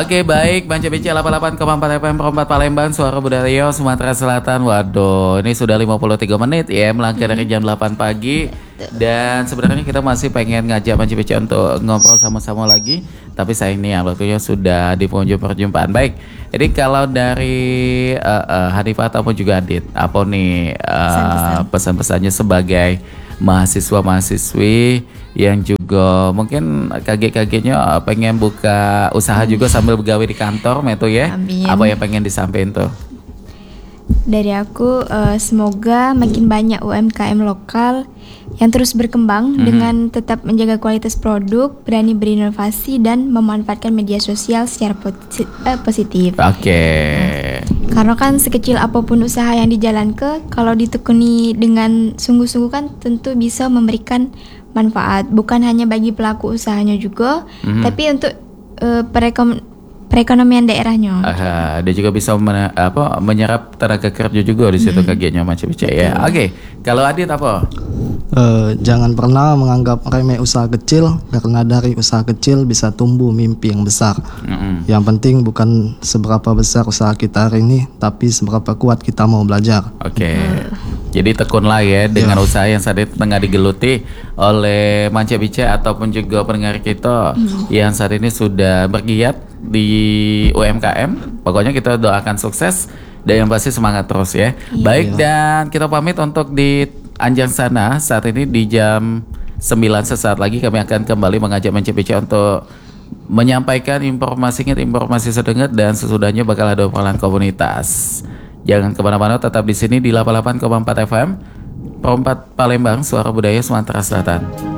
Oke baik, Banca BC 88,4 FM Perempat Palembang, Suara Budaya Sumatera Selatan. Waduh, ini sudah 53 menit ya, melangkah dari jam 8 pagi. Dan sebenarnya kita masih pengen ngajak Banca BC untuk ngobrol sama-sama lagi, tapi sayang nih waktunya sudah di penghujung perjumpaan. Baik, jadi kalau dari Hanifah ataupun juga Adit, apa nih pesan-pesannya sebagai mahasiswa-mahasiswi yang juga mungkin kaget-kagetnya pengen buka usaha juga sambil begawe di kantor meto ya. Amin. Apa yang pengen disampaikan tuh? Dari aku semoga makin banyak UMKM lokal yang terus berkembang dengan tetap menjaga kualitas produk, berani berinovasi dan memanfaatkan media sosial secara positif. Oke. Karena kan sekecil apapun usaha yang dijalankan, kalau ditekuni dengan sungguh-sungguh kan tentu bisa memberikan manfaat, bukan hanya bagi pelaku usahanya juga, tapi untuk perekonomian daerahnya. Dia juga bisa menyerap tenaga kerja juga di situ kagetnya macam ya. Oke, kalau Adit apa? Jangan pernah menganggap remeh usaha kecil, karena dari usaha kecil bisa tumbuh mimpi yang besar. Yang penting bukan seberapa besar usaha kita hari ini, tapi seberapa kuat kita mau belajar. Oke. Jadi tekunlah ya dengan usaha yang saat ini tengah digeluti oleh Manca Bica ataupun juga pendengar kita yang saat ini sudah bergiat di UMKM. Pokoknya kita doakan sukses dan yang pasti semangat terus ya. Baik, dan kita pamit untuk di Anjang sana. Saat ini di jam 9 sesaat lagi kami akan kembali mengajak Manca Bica untuk menyampaikan informasi sedengat, dan sesudahnya bakal ada obrolan komunitas. Jangan kemana-mana, tetap di sini di 88,4 FM Perempat Palembang, Suara Budaya Sumatera Selatan.